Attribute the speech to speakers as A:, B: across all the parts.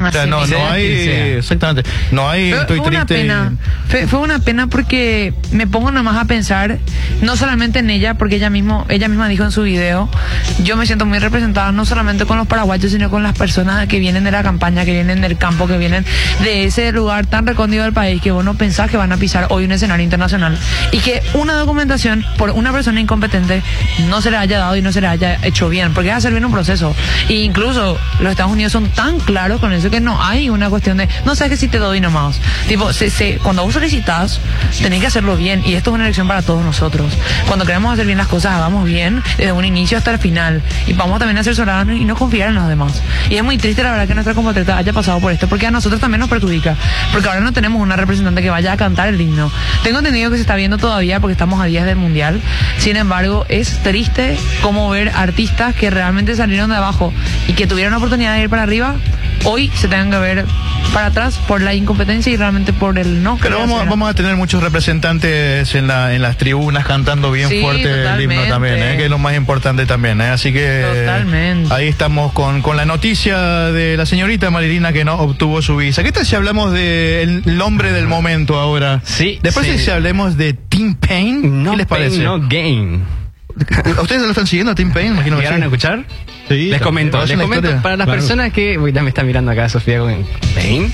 A: O sea, no hay, exactamente, no hay, estoy triste.
B: Fue una pena porque me pongo nada más a pensar, no solamente en ella, porque ella misma dijo en su video, yo me siento muy representada no solamente con los paraguayos, sino con las personas que vienen de la campaña, que vienen del campo, que vienen de ese lugar tan recóndito del país, que vos no pensás que van a pisar hoy un escenario internacional, y que una documentación por una persona incompetente no se le haya dado y no se le haya hecho bien, porque es hacer bien un proceso. E incluso los Estados Unidos son tan claros con eso que no hay una cuestión de, no sabes que si te doy nomás. Tipo, cuando vos solicitas, tenés que hacerlo bien, y esto es una elección para todos nosotros. Cuando queremos hacer bien las cosas, hagamos bien desde un inicio hasta el final, y vamos también a ser soldados y no confiar en los demás. Y es muy triste la verdad que nuestra compatriota haya pasado por esto, porque a nosotros también nos perjudica, porque ahora no tenemos una representante que vaya a cantar el himno. Tengo entendido que se está viendo todavía porque estamos a días del mundial. Sin embargo, es triste como ver artistas que realmente salieron de abajo y que tuvieron la oportunidad de ir para arriba, hoy se tengan que ver para atrás por la incompetencia y realmente por el no.
A: Pero vamos a tener muchos representantes en las tribunas cantando bien fuerte el himno también, que es lo más importante también, así que totalmente. Ahí estamos con la noticia de la señorita Marilina que no obtuvo su visa. ¿Qué tal si hablamos del hombre del momento ahora?
C: Sí.
A: Después si hablemos de T-Pain, ¿qué les parece?
C: No gain.
A: ¿Ustedes lo están siguiendo a T-Pain?
C: ¿Llegaron a escuchar? Sí, les comento para las personas que ya me está mirando acá Sofía con Pain,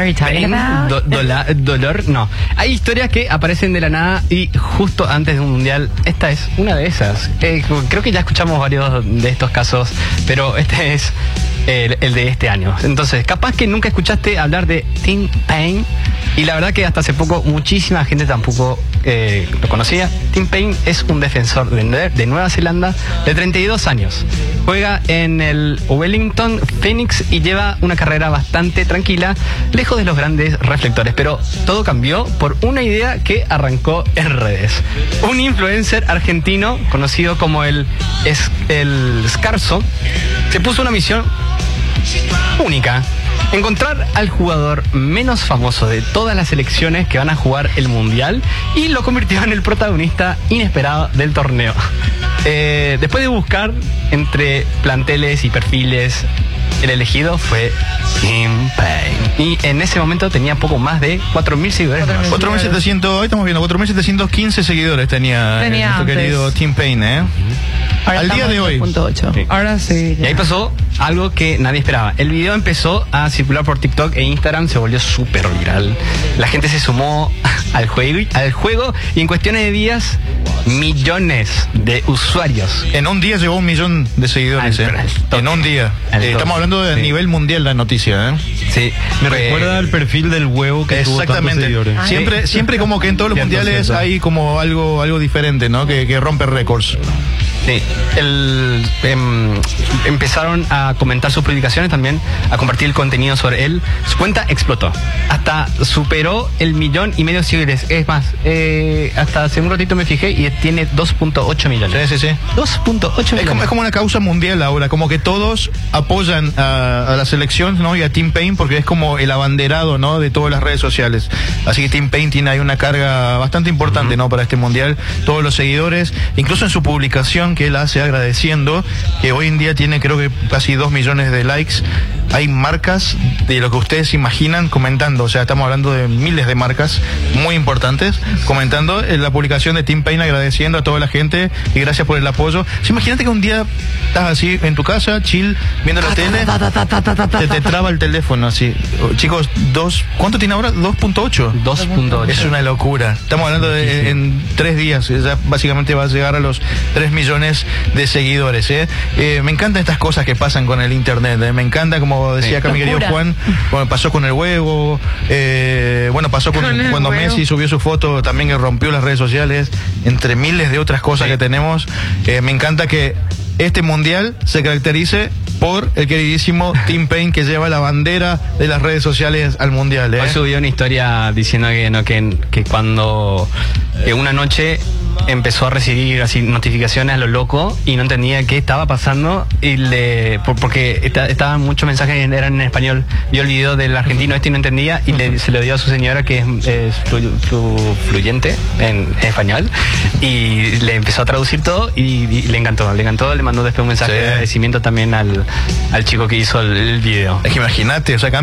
C: dolor, no. Hay historias que aparecen de la nada y justo antes de un mundial. Esta es una de esas. Creo que ya escuchamos varios de estos casos, pero este es el de este año. Entonces, capaz que nunca escuchaste hablar de T-Pain, y la verdad que hasta hace poco muchísima gente tampoco lo conocía. T-Pain es un defensor de Nueva Zelanda de 32 años. Juega en el Wellington Phoenix y lleva una carrera bastante tranquila, lejos de los grandes reflectores. Pero todo cambió por una idea que arrancó en redes. Un influencer argentino conocido como el Scarzo se puso una misión única: encontrar al jugador menos famoso de todas las selecciones que van a jugar el mundial, y lo convirtió en el protagonista inesperado del torneo. Después de buscar entre planteles y perfiles, el elegido fue T-Pain, y en ese momento tenía poco más de 4.000 seguidores.
A: 4.700, hoy estamos viendo 4.715 seguidores tenía nuestro querido T-Pain, al día de hoy.
C: Sí.
B: Ahora sí.
C: Y ahí pasó algo que nadie esperaba. El video empezó a circular por TikTok e Instagram, se volvió súper viral. La gente se sumó al juego y en cuestiones de días, millones de usuarios.
A: En un día llegó 1 millón de seguidores. En un día. Estamos hablando de nivel mundial la noticia.
C: Sí.
D: Me recuerda al perfil del huevo que tuvo tantos seguidores.
A: Siempre como que en todos los mundiales hay como algo diferente, ¿no? Que rompe récords.
C: Sí, empezaron a comentar sus publicaciones también, a compartir el contenido sobre él. Su cuenta explotó, hasta superó el 1,5 millones de seguidores. Es más, hasta hace un ratito me fijé y tiene 2.8 millones.
A: Sí.
C: 2.8 millones.
A: Es como una causa mundial ahora, como que todos apoyan a la selección, ¿no? Y a T-Pain, porque es como el abanderado, ¿no? De todas las redes sociales. Así que T-Pain tiene ahí una carga bastante importante, ¿no? Para este mundial. Todos los seguidores, incluso en su publicación que él hace agradeciendo, que hoy en día tiene creo que casi 2 millones de likes. Hay marcas de lo que ustedes imaginan comentando, o sea, estamos hablando de miles de marcas muy importantes comentando en la publicación de T-Pain, agradeciendo a toda la gente y gracias por el apoyo. Imagínate que un día estás así en tu casa, chill, viendo la tele, te traba el teléfono así. Chicos, ¿cuánto tiene ahora? 2.8.
C: 2.8.
A: Es una locura. Estamos hablando de en 3 días, ya básicamente va a llegar a los 3 millones de seguidores. Me encantan estas cosas que pasan con el internet. Me encanta, como decía acá mi querido Juan, pasó con el huevo, pasó cuando Messi subió su foto también, que rompió las redes sociales, entre miles de otras cosas que tenemos. Me encanta que este mundial se caracterice por el queridísimo T-Pain, que lleva la bandera de las redes sociales al mundial.
C: Hoy subió una historia diciendo que cuando una noche empezó a recibir así notificaciones a lo loco y no entendía qué estaba pasando, y porque estaban muchos mensajes eran en español. Vio el video del argentino y no entendía, y se lo dio a su señora, que es fluyente en español, y le empezó a traducir todo y le encantó, le mandó después un mensaje de agradecimiento también al chico que hizo el video.
A: Es que imagínate, o sea,